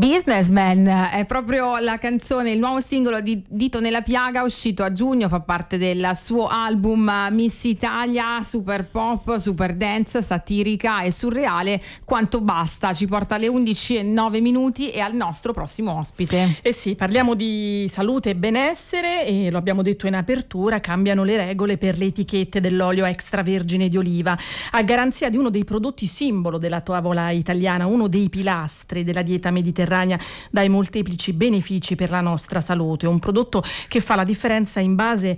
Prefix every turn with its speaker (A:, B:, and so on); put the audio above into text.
A: Businessman è proprio la canzone, il nuovo singolo di Dito Nella Piaga, uscito a giugno, fa parte del suo album Miss Italia, super pop, super dance, satirica e surreale quanto basta. Ci porta alle 11:09 e al nostro prossimo ospite.
B: Eh sì, parliamo di salute e benessere e lo abbiamo detto in apertura, cambiano le regole per le etichette dell'olio extravergine di oliva, a garanzia di uno dei prodotti simbolo della tavola italiana, uno dei pilastri della dieta mediterranea dai molteplici benefici per la nostra salute, un prodotto che fa la differenza in base